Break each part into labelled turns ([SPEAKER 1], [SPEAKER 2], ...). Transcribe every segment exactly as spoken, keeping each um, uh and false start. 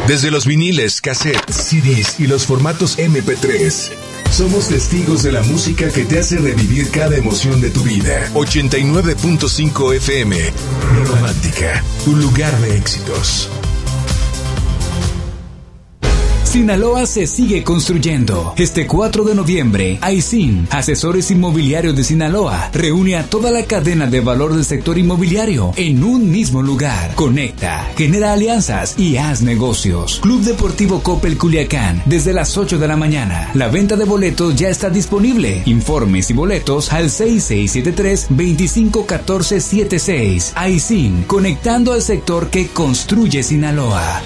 [SPEAKER 1] Desde los viniles, cassettes, C Ds y los formatos eme pe tres, somos testigos de la música que te hace revivir cada emoción de tu vida. ochenta y nueve punto cinco efe eme, Romántica, tu lugar de éxitos.
[SPEAKER 2] Sinaloa se sigue construyendo. Este cuatro de noviembre, Aisin, Asesores Inmobiliarios de Sinaloa, reúne a toda la cadena de valor del sector inmobiliario en un mismo lugar. Conecta, genera alianzas y haz negocios. Club Deportivo Coppel Culiacán, desde las ocho de la mañana. La venta de boletos ya está disponible. Informes y boletos al seis seis siete tres, dos cinco uno cuatro siete seis. Aisin, conectando al sector que construye Sinaloa.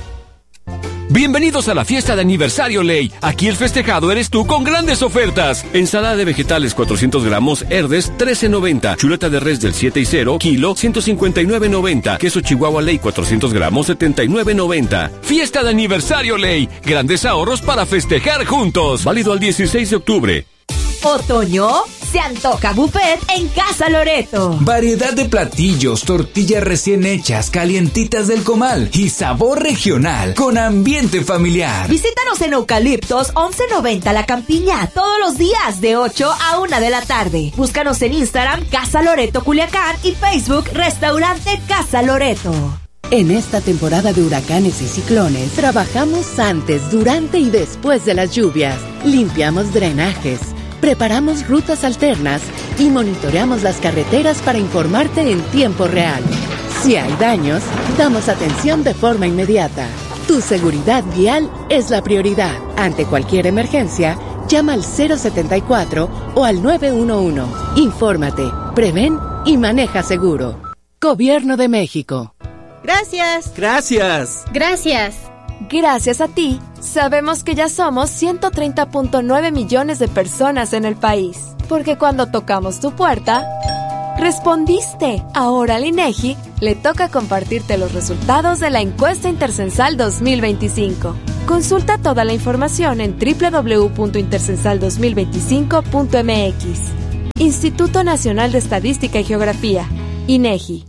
[SPEAKER 3] Bienvenidos a la fiesta de aniversario Ley. Aquí el festejado eres tú con grandes ofertas. Ensalada de vegetales cuatrocientos gramos, Herdes trece noventa. Chuleta de res del siete y cero, kilo ciento cincuenta y nueve noventa. Queso Chihuahua Ley cuatrocientos gramos, setenta y nueve noventa. Fiesta de aniversario Ley. Grandes ahorros para festejar juntos. Válido al dieciséis de octubre.
[SPEAKER 4] ¿Otoño? Se antoja buffet en Casa Loreto.
[SPEAKER 2] Variedad de platillos, tortillas recién hechas, calientitas del comal y sabor regional con ambiente familiar.
[SPEAKER 4] Visítanos en Eucaliptos once noventa La Campiña todos los días de ocho a una de la tarde. Búscanos en Instagram Casa Loreto Culiacán y Facebook Restaurante Casa Loreto.
[SPEAKER 5] En esta temporada de huracanes y ciclones, trabajamos antes, durante y después de las lluvias. Limpiamos drenajes, preparamos rutas alternas y monitoreamos las carreteras para informarte en tiempo real. Si hay daños, damos atención de forma inmediata. Tu seguridad vial es la prioridad. Ante cualquier emergencia, llama al cero setenta y cuatro o al nueve uno uno. Infórmate, prevén y maneja seguro. Gobierno de México.
[SPEAKER 6] Gracias.
[SPEAKER 7] Gracias.
[SPEAKER 8] Gracias.
[SPEAKER 9] Gracias a ti, sabemos que ya somos ciento treinta punto nueve millones de personas en el país. Porque cuando tocamos tu puerta, respondiste. Ahora al INEGI le toca compartirte los resultados de la encuesta Intercensal dos mil veinticinco. Consulta toda la información en doble u doble u doble u punto intercensal dos mil veinticinco punto eme equis. Instituto Nacional de Estadística y Geografía, INEGI.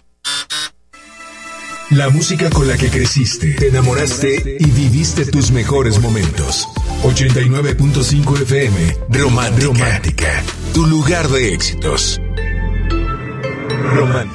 [SPEAKER 1] La música con la que creciste, te enamoraste y viviste tus mejores momentos. ochenta y nueve punto cinco efe eme, Romántica, Romántica, tu lugar de éxitos. Romántica.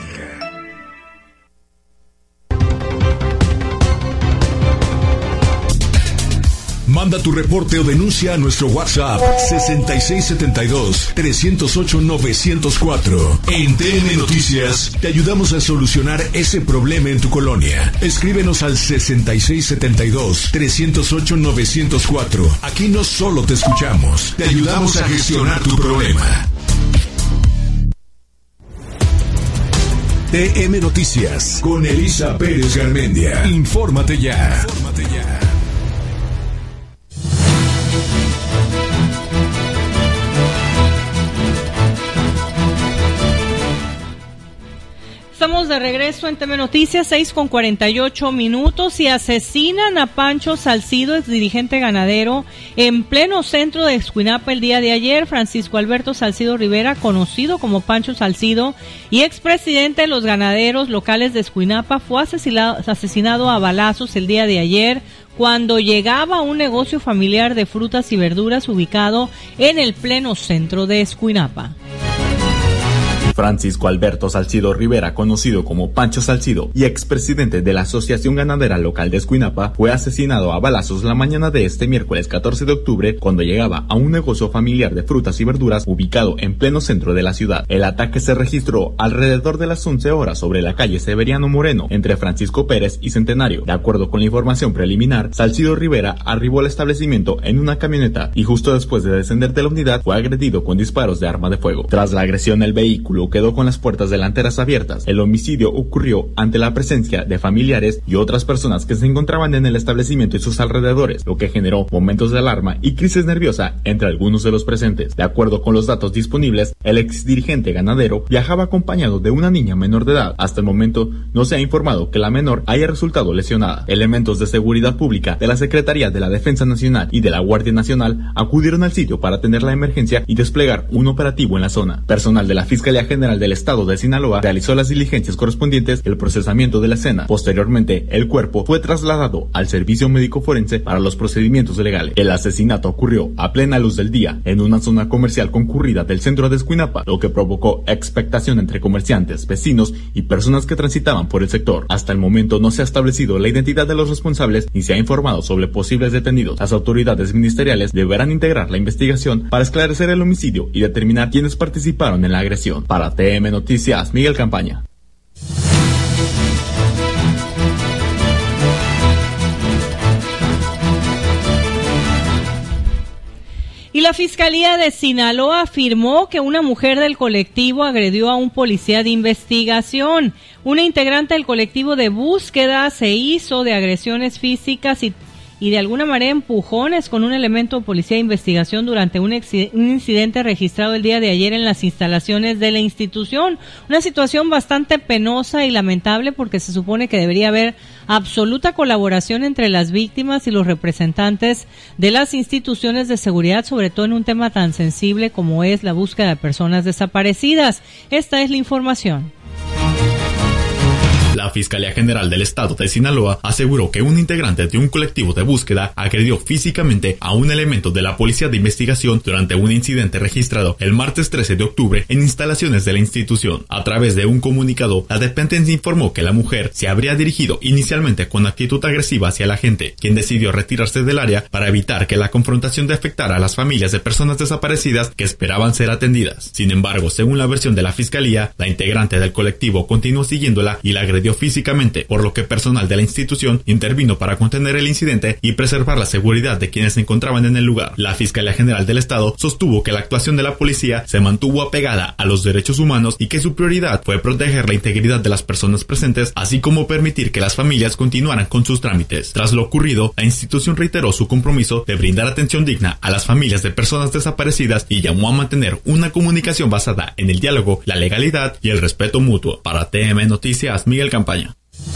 [SPEAKER 1] Manda tu reporte o denuncia a nuestro WhatsApp sesenta y seis setenta y dos, trescientos ocho, novecientos cuatro. En T N Noticias te ayudamos a solucionar ese problema en tu colonia. Escríbenos al sesenta y seis setenta y dos, trescientos ocho, novecientos cuatro. Aquí no solo te escuchamos, te ayudamos a gestionar tu problema. T M Noticias con Elisa Pérez Garmendia. Infórmate ya. Infórmate ya.
[SPEAKER 6] Estamos de regreso en T V Noticias, seis con cuarenta y ocho minutos, y asesinan a Pancho Salcido, ex dirigente ganadero, en pleno centro de Escuinapa el día de ayer. Francisco Alberto Salcido Rivera, conocido como Pancho Salcido y expresidente de los ganaderos locales de Escuinapa, fue asesinado, asesinado a balazos el día de ayer cuando llegaba a un negocio familiar de frutas y verduras ubicado en el pleno centro de Escuinapa.
[SPEAKER 10] Francisco Alberto Salcido Rivera, conocido como Pancho Salcido y expresidente de la Asociación Ganadera Local de Escuinapa, fue asesinado a balazos la mañana de este miércoles catorce de octubre cuando llegaba a un negocio familiar de frutas y verduras ubicado en pleno centro de la ciudad. El ataque se registró alrededor de las once horas sobre la calle Severiano Moreno, entre Francisco Pérez y Centenario. De acuerdo con la información preliminar, Salcido Rivera arribó al establecimiento en una camioneta y justo después de descender de la unidad fue agredido con disparos de arma de fuego. Tras la agresión, el vehículo quedó con las puertas delanteras abiertas. El homicidio ocurrió ante la presencia de familiares y otras personas que se encontraban en el establecimiento y sus alrededores, lo que generó momentos de alarma y crisis nerviosa entre algunos de los presentes. De acuerdo con los datos disponibles, el ex dirigente ganadero viajaba acompañado de una niña menor de edad. Hasta el momento no se ha informado que la menor haya resultado lesionada. Elementos de seguridad pública de la Secretaría de la Defensa Nacional y de la Guardia Nacional acudieron al sitio para atender la emergencia y desplegar un operativo en la zona. Personal de la Fiscalía General General del Estado de Sinaloa realizó las diligencias correspondientes y el procesamiento de la escena. Posteriormente, el cuerpo fue trasladado al servicio médico forense para los procedimientos legales. El asesinato ocurrió a plena luz del día en una zona comercial concurrida del centro de Escuinapa, lo que provocó expectación entre comerciantes, vecinos y personas que transitaban por el sector. Hasta el momento no se ha establecido la identidad de los responsables ni se ha informado sobre posibles detenidos. Las autoridades ministeriales deberán integrar la investigación para esclarecer el homicidio y determinar quiénes participaron en la agresión. Para T M Noticias, Miguel Campaña.
[SPEAKER 6] Y la Fiscalía de Sinaloa afirmó que una mujer del colectivo agredió a un policía de investigación. Una integrante del colectivo de búsqueda se hizo de agresiones físicas y y de alguna manera empujones con un elemento de policía de investigación durante un, un incidente registrado el día de ayer en las instalaciones de la institución. Una situación bastante penosa y lamentable porque se supone que debería haber absoluta colaboración entre las víctimas y los representantes de las instituciones de seguridad, sobre todo en un tema tan sensible como es la búsqueda de personas desaparecidas. Esta es la información.
[SPEAKER 10] La Fiscalía General del Estado de Sinaloa aseguró que un integrante de un colectivo de búsqueda agredió físicamente a un elemento de la Policía de Investigación durante un incidente registrado el martes trece de octubre en instalaciones de la institución. A través de un comunicado, la dependencia informó que la mujer se habría dirigido inicialmente con actitud agresiva hacia la gente, quien decidió retirarse del área para evitar que la confrontación de afectara a las familias de personas desaparecidas que esperaban ser atendidas. Sin embargo, según la versión de la Fiscalía, la integrante del colectivo continuó siguiéndola y la agredió físicamente, por lo que personal de la institución intervino para contener el incidente y preservar la seguridad de quienes se encontraban en el lugar. La Fiscalía General del Estado sostuvo que la actuación de la policía se mantuvo apegada a los derechos humanos y que su prioridad fue proteger la integridad de las personas presentes, así como permitir que las familias continuaran con sus trámites. Tras lo ocurrido, la institución reiteró su compromiso de brindar atención digna a las familias de personas desaparecidas y llamó a mantener una comunicación basada en el diálogo, la legalidad y el respeto mutuo. Para T M Noticias, Miguel Campaña.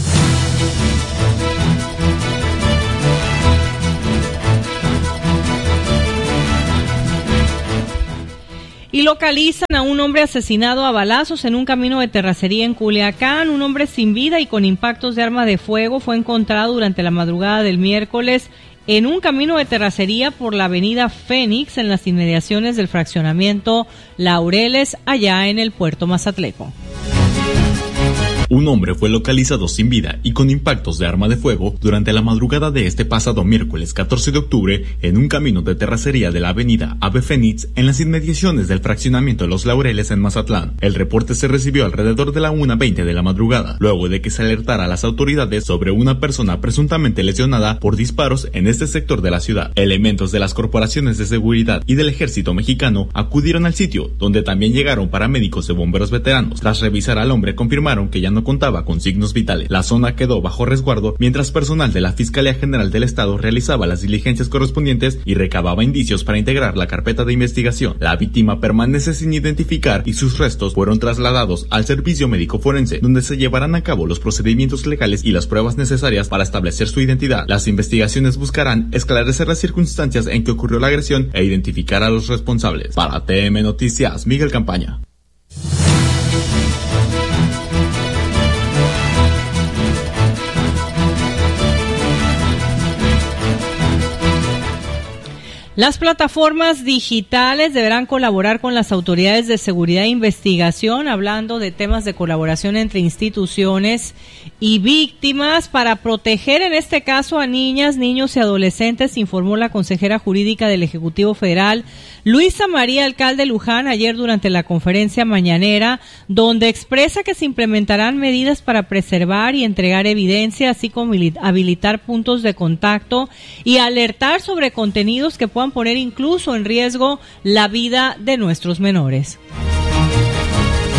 [SPEAKER 6] Y localizan a un hombre asesinado a balazos en un camino de terracería en Culiacán. Un hombre sin vida y con impactos de arma de fuego fue encontrado durante la madrugada del miércoles en un camino de terracería por la avenida Fénix en las inmediaciones del fraccionamiento Laureles, allá en el puerto Mazatleco.
[SPEAKER 10] Un hombre fue localizado sin vida y con impactos de arma de fuego durante la madrugada de este pasado miércoles catorce de octubre en un camino de terracería de la avenida Ave Fénix en las inmediaciones del fraccionamiento de Los Laureles en Mazatlán. El reporte se recibió alrededor de la una veinte de la madrugada, luego de que se alertara a las autoridades sobre una persona presuntamente lesionada por disparos en este sector de la ciudad. Elementos de las corporaciones de seguridad y del ejército mexicano acudieron al sitio, donde también llegaron paramédicos de bomberos veteranos. Tras revisar al hombre, confirmaron que ya no contaba con signos vitales. La zona quedó bajo resguardo mientras personal de la Fiscalía General del Estado realizaba las diligencias correspondientes y recababa indicios para integrar la carpeta de investigación. La víctima permanece sin identificar y sus restos fueron trasladados al servicio médico forense, donde se llevarán a cabo los procedimientos legales y las pruebas necesarias para establecer su identidad. Las investigaciones buscarán esclarecer las circunstancias en que ocurrió la agresión e identificar a los responsables. Para T M Noticias, Miguel Campaña.
[SPEAKER 6] Las plataformas digitales deberán colaborar con las autoridades de seguridad e investigación, hablando de temas de colaboración entre instituciones y víctimas para proteger en este caso a niñas, niños y adolescentes, informó la consejera jurídica del Ejecutivo Federal, Luisa María Alcalde Luján, ayer durante la conferencia mañanera, donde expresa que se implementarán medidas para preservar y entregar evidencia, así como habilitar puntos de contacto y alertar sobre contenidos que puedan poner incluso en riesgo la vida de nuestros menores.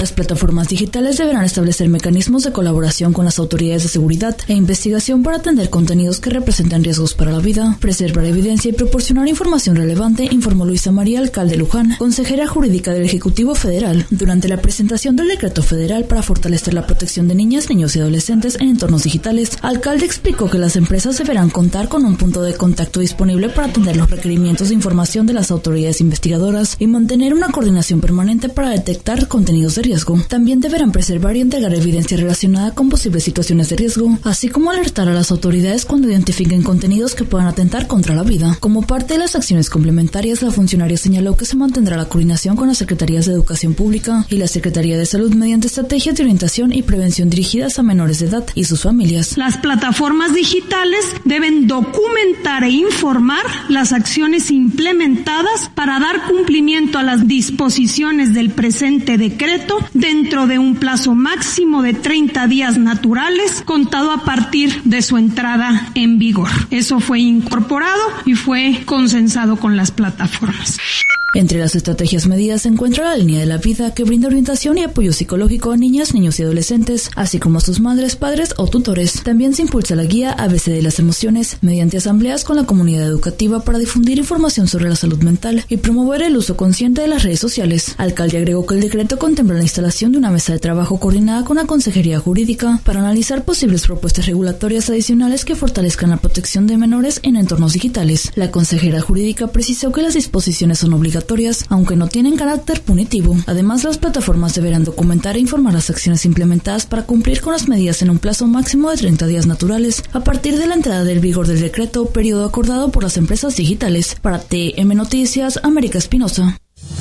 [SPEAKER 7] Las plataformas digitales deberán establecer mecanismos de colaboración con las autoridades de seguridad e investigación para atender contenidos que representan riesgos para la vida, preservar evidencia y proporcionar información relevante, informó Luisa María Alcalde Luján, consejera jurídica del Ejecutivo Federal, durante la presentación del decreto federal para fortalecer la protección de niñas, niños y adolescentes en entornos digitales. Alcalde explicó que las empresas deberán contar con un punto de contacto disponible para atender los requerimientos de información de las autoridades investigadoras y mantener una coordinación permanente para detectar contenidos de riesgo. También deberán preservar y entregar evidencia relacionada con posibles situaciones de riesgo, así como alertar a las autoridades cuando identifiquen contenidos que puedan atentar contra la vida. Como parte de las acciones complementarias, la funcionaria señaló que se mantendrá la coordinación con las Secretarías de Educación Pública y la Secretaría de Salud mediante estrategias de orientación y prevención dirigidas a menores de edad y sus familias.
[SPEAKER 8] Las plataformas digitales deben documentar e informar las acciones implementadas para dar cumplimiento a las disposiciones del presente decreto dentro de un plazo máximo de treinta días naturales, contado a partir de su entrada en vigor. Eso fue incorporado y fue consensado con las plataformas.
[SPEAKER 7] Entre las estrategias medidas se encuentra la línea de la vida, que brinda orientación y apoyo psicológico a niñas, niños y adolescentes, así como a sus madres, padres o tutores. También se impulsa la guía A B C de las emociones, mediante asambleas con la comunidad educativa para difundir información sobre la salud mental y promover el uso consciente de las redes sociales. Alcalde agregó que el decreto contempla la instalación de una mesa de trabajo coordinada con la Consejería Jurídica para analizar posibles propuestas regulatorias adicionales que fortalezcan la protección de menores en entornos digitales. La consejera jurídica precisó que las disposiciones son obligatorias, aunque no tienen carácter punitivo. Además, las plataformas deberán documentar e informar las acciones implementadas para cumplir con las medidas en un plazo máximo de treinta días naturales, a partir de la entrada del vigor del decreto, periodo acordado por las empresas digitales. Para T M Noticias, América Espinosa.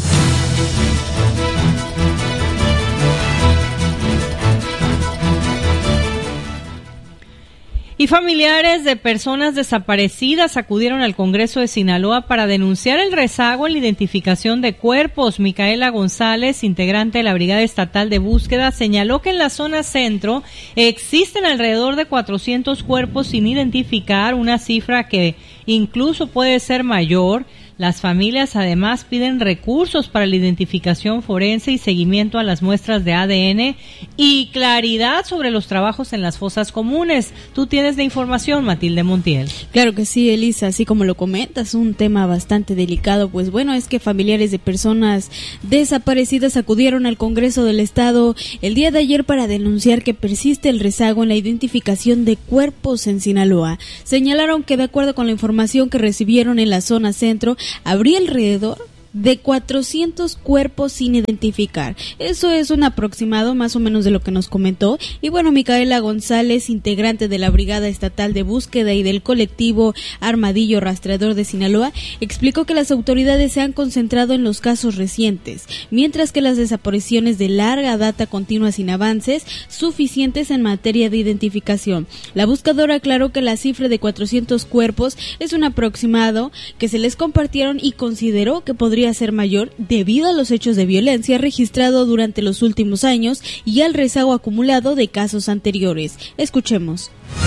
[SPEAKER 6] Y familiares de personas desaparecidas acudieron al Congreso de Sinaloa para denunciar el rezago en la identificación de cuerpos. Micaela González, integrante de la Brigada Estatal de Búsqueda, señaló que en la zona centro existen alrededor de cuatrocientos cuerpos sin identificar, una cifra que incluso puede ser mayor. Las familias además piden recursos para la identificación forense y seguimiento a las muestras de A D N y claridad sobre los trabajos en las fosas comunes. Tú tienes la información, Matilde Montiel.
[SPEAKER 11] Claro que sí, Elisa, así como lo comentas, un tema bastante delicado. Pues bueno, es que familiares de personas desaparecidas acudieron al Congreso del Estado el día de ayer para denunciar que persiste el rezago en la identificación de cuerpos en Sinaloa. Señalaron que de acuerdo con la información que recibieron en la zona centro, habría alrededor de cuatrocientos cuerpos sin identificar. Eso es un aproximado más o menos de lo que nos comentó. Y bueno, Micaela González, integrante de la Brigada Estatal de Búsqueda y del colectivo Armadillo Rastreador de Sinaloa, explicó que las autoridades se han concentrado en los casos recientes, mientras que las desapariciones de larga data continúan sin avances suficientes en materia de identificación. La buscadora aclaró que la cifra de cuatrocientos cuerpos es un aproximado que se les compartieron y consideró que podría ser mayor debido a los hechos de violencia registrados durante los últimos años y al rezago acumulado de casos anteriores. Escuchemos.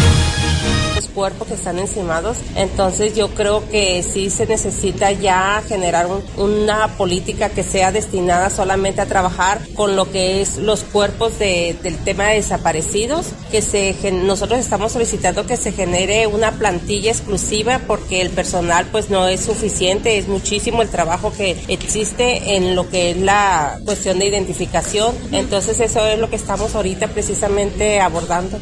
[SPEAKER 12] Los cuerpos que están encimados, entonces yo creo que sí se necesita ya generar un, una política que sea destinada solamente a trabajar con lo que es los cuerpos de, del tema de desaparecidos, que se nosotros estamos solicitando que se genere una plantilla exclusiva porque el personal pues no es suficiente, es muchísimo el trabajo que existe en lo que es la cuestión de identificación, entonces eso es lo que estamos ahorita precisamente abordando.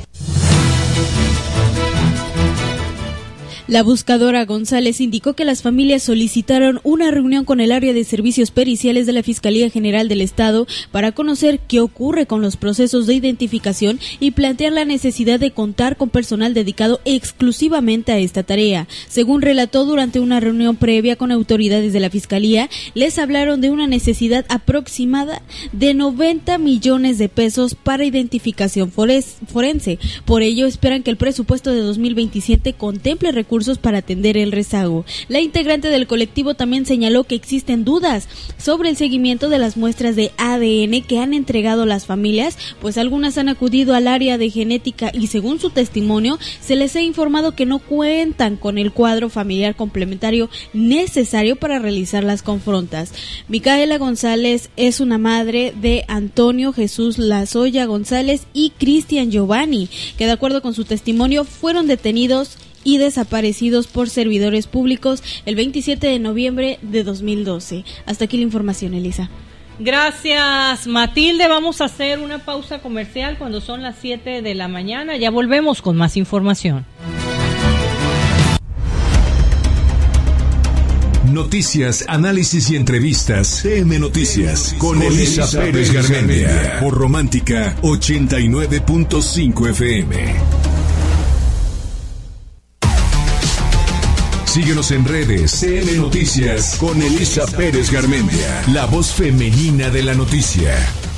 [SPEAKER 11] La buscadora González indicó que las familias solicitaron una reunión con el área de servicios periciales de la Fiscalía General del Estado para conocer qué ocurre con los procesos de identificación y plantear la necesidad de contar con personal dedicado exclusivamente a esta tarea. Según relató durante una reunión previa con autoridades de la Fiscalía, les hablaron de una necesidad aproximada de noventa millones de pesos para identificación forense. Por ello, esperan que el presupuesto de dos mil veintisiete contemple recursos recursos para atender el rezago. La integrante del colectivo también señaló que existen dudas sobre el seguimiento de las muestras de A D N que han entregado las familias, pues algunas han acudido al área de genética y según su testimonio se les ha informado que no cuentan con el cuadro familiar complementario necesario para realizar las confrontas. Micaela González es una madre de Antonio Jesús Lazoya González y Cristian Giovanni, que de acuerdo con su testimonio fueron detenidos y desaparecidos por servidores públicos el veintisiete de noviembre de dos mil doce. Hasta aquí la información, Elisa.
[SPEAKER 6] Gracias, Matilde. Vamos a hacer una pausa comercial cuando son las siete de la mañana. Ya volvemos con más información.
[SPEAKER 1] Noticias, análisis y entrevistas. C M Noticias con, con Elisa, Elisa Pérez Garmendia. Por Romántica ochenta y nueve punto cinco F M. Síguenos en redes. C M Noticias con Elisa Pérez Garmendia. La voz femenina de la noticia.